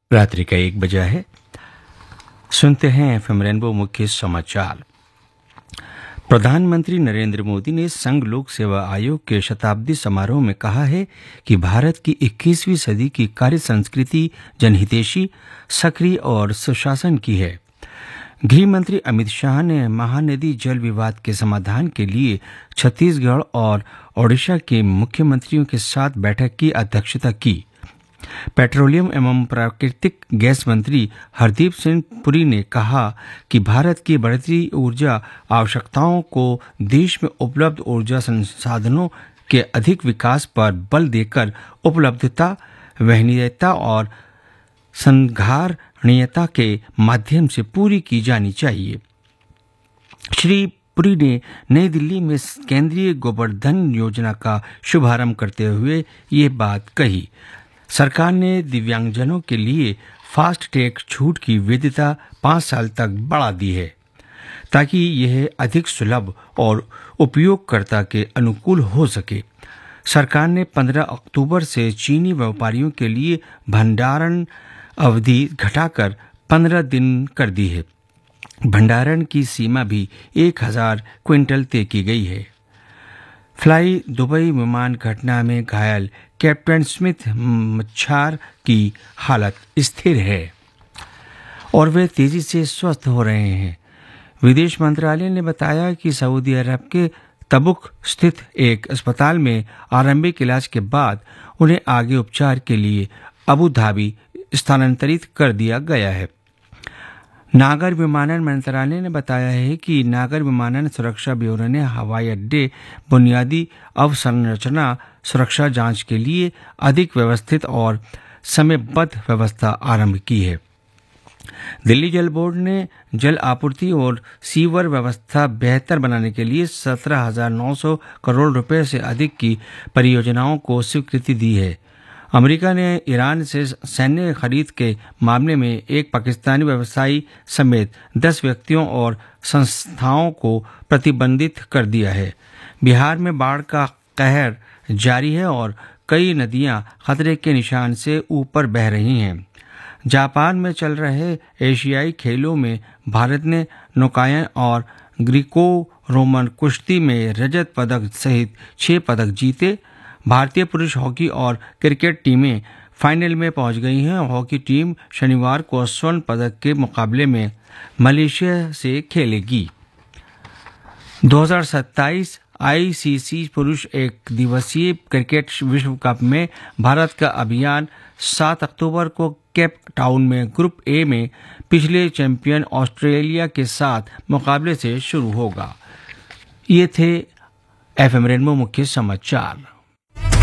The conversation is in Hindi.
रात्रि का 1 बजा है। सुनते हैं एफएम रेनबो मुख्य समाचार। प्रधानमंत्री नरेंद्र मोदी ने संघ लोक सेवा आयोग के शताब्दी समारोह में कहा है कि भारत की 21वीं सदी की कार्य संस्कृति जनहितैषी, सक्रिय और सुशासन की है। गृह मंत्री अमित शाह ने महानदी जल विवाद के समाधान के लिए छत्तीसगढ़ और ओडिशा के मुख्यमंत्रियों के साथ बैठक की अध्यक्षता की। पेट्रोलियम एवं प्राकृतिक गैस मंत्री हरदीप सिंह पुरी ने कहा कि भारत की बढ़ती ऊर्जा आवश्यकताओं को देश में उपलब्ध ऊर्जा संसाधनों के अधिक विकास पर बल देकर उपलब्धता, वहनीयता और संधारणीयता के माध्यम से पूरी की जानी चाहिए। श्री पुरी ने नई दिल्ली में केंद्रीय गोबर धन योजना का शुभारंभ करते हुए ये बात कही। सरकार ने दिव्यांगजनों के लिए फास्ट ट्रैक छूट की वैधता 5 साल तक बढ़ा दी है ताकि यह अधिक सुलभ और उपयोगकर्ता के अनुकूल हो सके। सरकार ने 15 अक्टूबर से चीनी व्यापारियों के लिए भंडारण अवधि घटाकर 15 दिन कर दी है। भंडारण की सीमा भी 1000 क्विंटल तय की गई है। फ्लाई दुबई विमान घटना में घायल कैप्टन स्मिथ मच्छार की हालत स्थिर है और वे तेजी से स्वस्थ हो रहे हैं। विदेश मंत्रालय ने बताया कि सऊदी अरब के तबुक स्थित एक अस्पताल में आरंभिक इलाज के बाद उन्हें आगे उपचार के लिए अबू धाबी स्थानांतरित कर दिया गया है। नागर विमानन मंत्रालय ने बताया है कि नागर विमानन सुरक्षा ब्यूरो ने हवाई अड्डे बुनियादी अवसंरचना सुरक्षा जांच के लिए अधिक व्यवस्थित और समयबद्ध व्यवस्था आरंभ की है। दिल्ली जल बोर्ड ने जल आपूर्ति और सीवर व्यवस्था बेहतर बनाने के लिए 17,900 करोड़ रुपए से अधिक की परियोजनाओं को स्वीकृति दी है। अमेरिका ने ईरान से सैन्य खरीद के मामले में एक पाकिस्तानी व्यवसायी समेत 10 व्यक्तियों और संस्थाओं को प्रतिबंधित कर दिया है। बिहार में बाढ़ का कहर जारी है और कई नदियां खतरे के निशान से ऊपर बह रही हैं। जापान में चल रहे एशियाई खेलों में भारत ने नौकायन और ग्रीको रोमन कुश्ती में रजत पदक सहित 6 पदक जीते। भारतीय पुरुष हॉकी और क्रिकेट टीमें फाइनल में पहुंच गई हैं। हॉकी टीम शनिवार को स्वर्ण पदक के मुकाबले में मलेशिया से खेलेगी। 2027 आईसीसी पुरुष एक दिवसीय क्रिकेट विश्व कप में भारत का अभियान 7 अक्टूबर को केप टाउन में ग्रुप ए में पिछले चैंपियन ऑस्ट्रेलिया के साथ मुकाबले से शुरू होगा। ये थे एफएम रेनबो मुख्य समाचार।